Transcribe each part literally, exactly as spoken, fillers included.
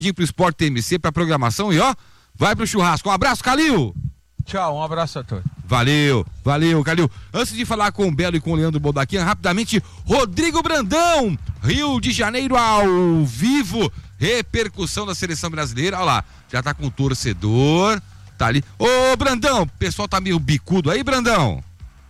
pro Sport T M C, pra programação e ó, vai pro churrasco. Um abraço, Calil! Tchau, um abraço a todos. Valeu, valeu, Calil. Antes de falar com o Belo e com o Leandro Boldaquian, rapidamente, Rodrigo Brandão, Rio de Janeiro ao vivo, repercussão da seleção brasileira, olha lá, já tá com o torcedor, tá ali. Ô, Brandão, o pessoal tá meio bicudo aí, Brandão?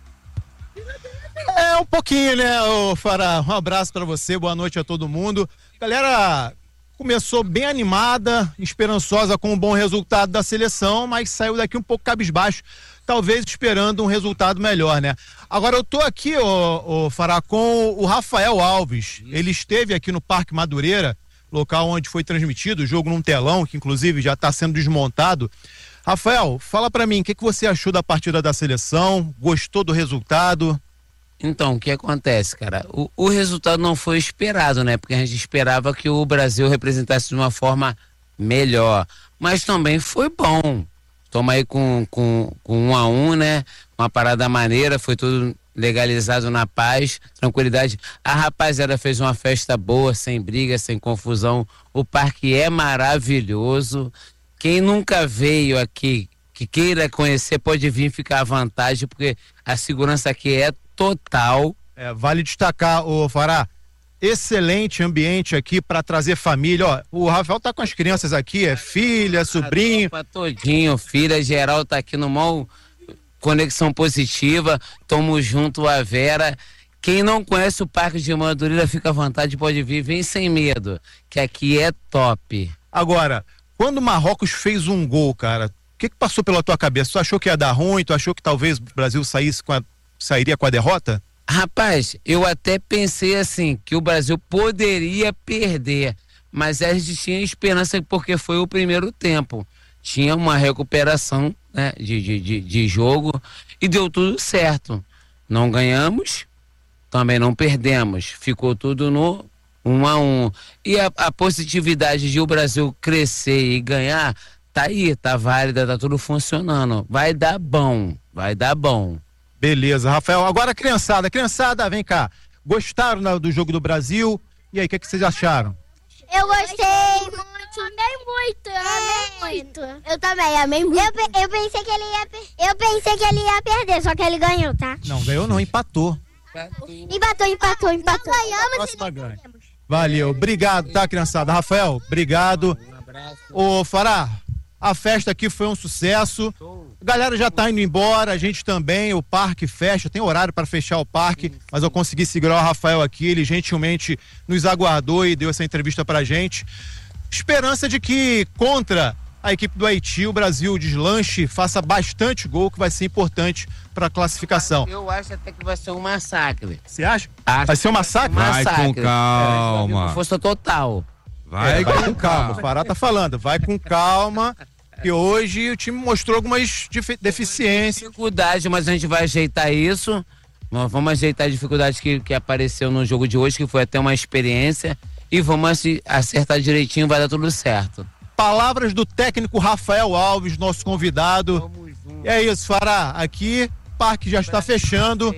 É, um pouquinho, né, ô Fará? Um abraço pra você, boa noite a todo mundo. Galera, começou bem animada, esperançosa com um bom resultado da seleção, mas saiu daqui um pouco cabisbaixo, talvez esperando um resultado melhor, né? Agora eu tô aqui, ô, ô Fará, com o Rafael Alves. Ele esteve aqui no Parque Madureira, local onde foi transmitido o jogo num telão, que inclusive já está sendo desmontado. Rafael, fala pra mim, o que, que você achou da partida da seleção? Gostou do resultado? Então, o que acontece, cara? O, o resultado não foi esperado, né? Porque a gente esperava que o Brasil representasse de uma forma melhor. Mas também foi bom. Toma aí com, com, com um a um, né? Uma parada maneira, foi tudo legalizado na paz, tranquilidade. A rapaziada fez uma festa boa, sem briga, sem confusão. O parque é maravilhoso. Quem nunca veio aqui, que queira conhecer, pode vir ficar à vontade, porque a segurança aqui é total. É, vale destacar, ô Fará, excelente ambiente aqui para trazer família. Ó, o Rafael tá com as crianças aqui, é filha, sobrinho. A todinho, filha, geral tá aqui no maior conexão positiva. Tamo junto, a Vera. Quem não conhece o Parque de Madureira, fica à vontade, pode vir, vem sem medo, que aqui é top. Agora, quando o Marrocos fez um gol, cara, o que que passou pela tua cabeça? Tu achou que ia dar ruim? Tu achou que talvez o Brasil saísse com a sairia com a derrota? Rapaz, eu até pensei assim, que o Brasil poderia perder, mas a gente tinha esperança porque foi o primeiro tempo. Tinha uma recuperação, né, de, de, de, de jogo e deu tudo certo. Não ganhamos, também não perdemos. Ficou tudo no um a um. E a, a positividade de o Brasil crescer e ganhar, tá aí, tá válida, tá tudo funcionando. Vai dar bom, vai dar bom. Beleza, Rafael. Agora, criançada, criançada, vem cá. Gostaram, né, do jogo do Brasil? E aí, o que, que vocês acharam? Eu gostei muito. Amei muito, eu amei muito. Eu também, amei muito. Eu, pe- eu, pensei que ele ia per- eu pensei que ele ia perder, só que ele ganhou, tá? Não, ganhou não, empatou. Empatou, empatou, empatou. Nós ganhamos Próxima ganha. Valeu, obrigado, tá, criançada? Rafael, obrigado. Um abraço. Ô, Fará, a festa aqui foi um sucesso. A galera já tá indo embora, a gente também, o parque fecha, tem horário para fechar o parque, mas eu consegui segurar o Rafael aqui, ele gentilmente nos aguardou e deu essa entrevista pra gente. Esperança de que contra a equipe do Haiti, o Brasil deslanche, faça bastante gol, que vai ser importante para a classificação. Eu acho até que vai ser um massacre. Você acha? Acho Vai ser um massacre? Vai com calma. É, força total. Vai, É, vai com com calma, o Fará tá falando, vai com calma, que hoje o time mostrou algumas dif- deficiências. Dificuldade, mas a gente vai ajeitar isso. Nós vamos ajeitar a dificuldade que, que apareceu no jogo de hoje, que foi até uma experiência. E vamos acertar direitinho, vai dar tudo certo. Palavras do técnico Rafael Alves, nosso convidado. E é isso, Fará. Aqui, o parque já está fechando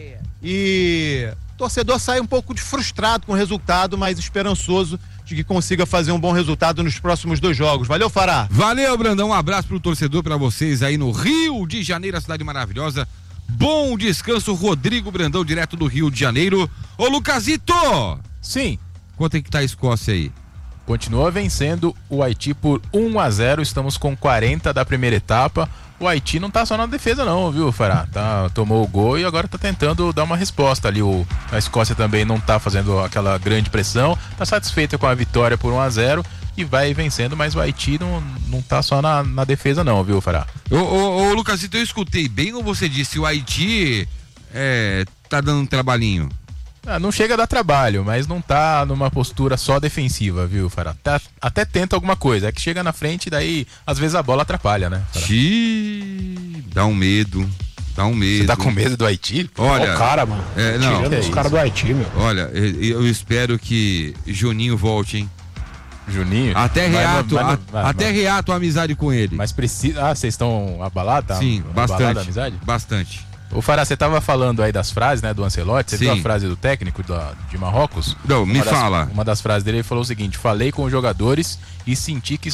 e o torcedor sai um pouco de frustrado com o resultado, mas esperançoso de que consiga fazer um bom resultado nos próximos dois jogos. Valeu, Fará. Valeu, Brandão. Um abraço pro torcedor, pra vocês aí no Rio de Janeiro, a cidade maravilhosa. Bom descanso, Rodrigo Brandão, direto do Rio de Janeiro. Ô, Lucasito! Sim. Quanto é que tá a Escócia aí? Continua vencendo o Haiti por um a zero, estamos com quarenta da primeira etapa. O Haiti não tá só na defesa não, viu, Fará? Tá, tomou o gol e agora tá tentando dar uma resposta ali. O, a Escócia também não tá fazendo aquela grande pressão, tá satisfeita com a vitória por um a zero e vai vencendo, mas o Haiti não, não tá só na, na defesa não, viu, Fará? Ô, ô, ô, Lucasito, eu escutei bem ou você disse o Haiti é, tá dando um trabalhinho? Ah, não chega a dar trabalho, mas não tá numa postura só defensiva, viu, Fará? Tá, até tenta alguma coisa, é que chega na frente e daí às vezes a bola atrapalha, né, Fará? Xiii, dá um medo, dá um medo. Você tá com medo do Haiti? Olha, Ô, cara, mano. É, não, Tirando é os isso. caras do Haiti, meu. Olha, eu, eu espero que Juninho volte, hein? Juninho? Até Vai, reato, vai, vai, a- vai, até vai. reato a amizade com ele. Mas precisa... Ah, vocês estão abalados? Tá? Sim, Abalada a bastante, amizade? bastante. O Fará, você tava falando aí das frases, né, do Ancelotti. Você Sim. viu a frase do técnico da, de Marrocos? Não, me Uma das- fala. Uma das frases dele, ele falou o seguinte: falei com os jogadores e senti que